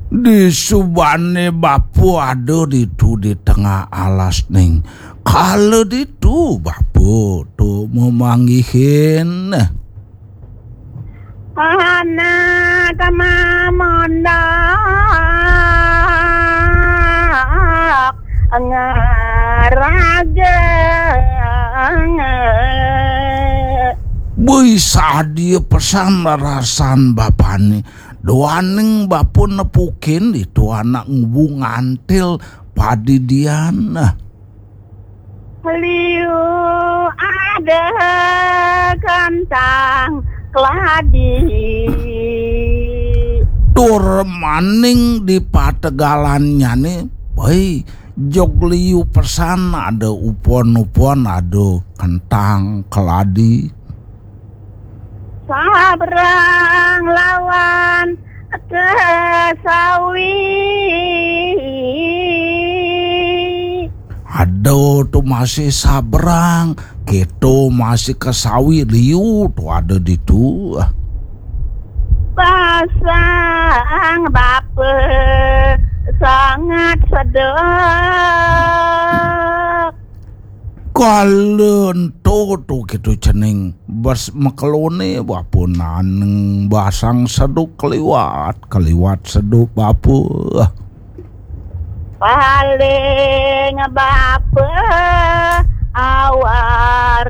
Di subane bapu ada itu di tengah alas ning. Kalau itu bapu tuh memanggihin. Anak kamamondak ngaraga. Bisa dia pesan rasan bapane. Doaning bapu nepukin itu anak ngubung antil padi diana. Liu ada kantang keladi. Tur maning di pategalannya nih, baik jog liu pesan ada upon-upon ada kentang keladi. Sabrang lawan ke sawi. Ada tuh masih sabrang, gitu masih ke sawi liu tuh ada di tuh. Pasang bapa sangat sedek. Kalau tuh gitu cening bas mekelone bapu naneng basang seduk keliwat seduk bapu. Paling bapa awar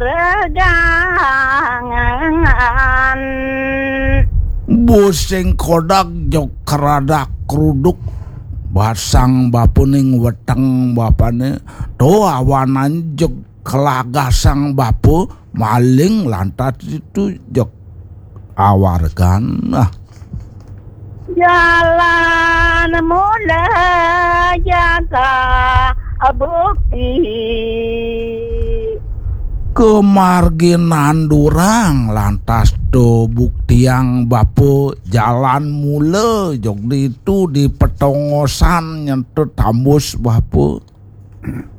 gangan. Busing kodak jok keradak keruduk basang bapu ning weteng bapane to awanan jok kelagasang bapu maling lantas itu jok awargan. Jalan mulai jaga bukti. Kemarginan durang lantas do bukti yang bapu jalan mule jok itu di petongosan nyentuh tambus bapu.